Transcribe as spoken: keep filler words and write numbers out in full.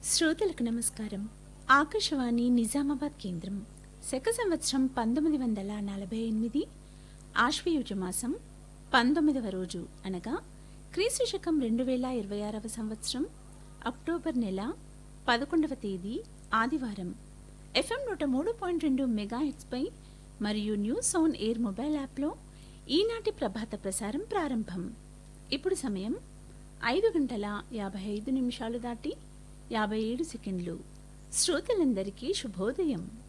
శ్రోతలకు నమస్కారం. ఆకాశవాణి నిజామాబాద్ కేంద్రం. శక సంవత్సరం పంతొమ్మిది వందల నలభై ఎనిమిది ఆశ్వయుజ మాసం పంతొమ్మిదవ రోజు అనగా క్రీస్తు శకం రెండు వేల ఇరవై ఆరవ సంవత్సరం అక్టోబర్ నెల పదకొండవ తేదీ ఆదివారం. ఎఫ్ఎం నూట మూడు పాయింట్ రెండు మెగాహెట్స్పై మరియు న్యూస్ ఆన్ ఎయిర్ మొబైల్ యాప్లో ఈనాటి ప్రభాత ప్రసారం ప్రారంభం. ఇప్పుడు సమయం ఐదు గంటల యాభై ఐదు నిమిషాలు దాటి యాభై ఏడు సెకండ్లు. శ్రోతలందరికీ శుభోదయం.